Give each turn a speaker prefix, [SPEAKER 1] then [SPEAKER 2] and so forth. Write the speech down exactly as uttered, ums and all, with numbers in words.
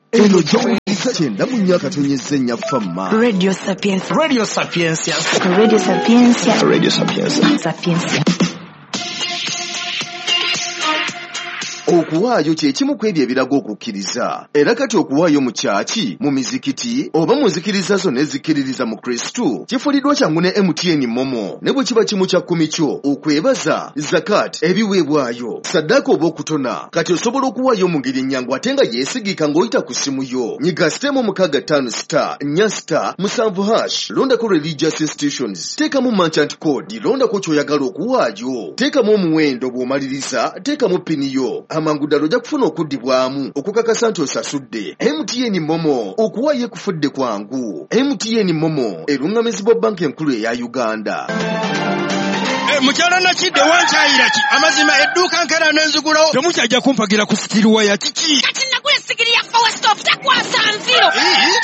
[SPEAKER 1] eno gyawuliriza kyenda mu nnyaka tonyeza ennyafamma
[SPEAKER 2] Radio Sapiens.
[SPEAKER 3] Radio Sapiensia.
[SPEAKER 2] Radio Sapiensia.
[SPEAKER 4] Radio Sapiensia.
[SPEAKER 2] Sapiensia.
[SPEAKER 1] okuwaayo kye kimu ku ebyo ebiraga okukkiriza era kati okuwaayo mu kyaki mu mizikiti oba mu nzikiriza zo n'ezikkiririza mu Kristu kifuliddwa kyangu ne M T N Momo ne bwe kiba kimu kya kkumi kyo okwebaza zakat ebiweebwayo saddaaka oba okutona kati osobola okuwaayo mu ngeri ennyangu ate nga yeesigika ng'oyita ku simu yo nyiga sitemu mukaaga ttaano sita nnya sita musanvu hash londako religious institutions teekamu merchant code londako ky'oyagala okuwaayo teekamu omuwendo bw'omaliriza teekamu pini yo amangu ddala ojja kufuna okuddibwamu okukakasa nti osasudde. M T N Momo okuwaayo ekufudde kwangu. M T N Momo eruŋŋamizibwa banka enkulu eya Uganda.
[SPEAKER 3] Mukyala nakidde wankyayira ki amazima edduuka nkera n'enzigulawo temukyajja kumpagira ku sikiriwaya kiki
[SPEAKER 5] kati nagula sigiri ya Power Stop takwasa nziro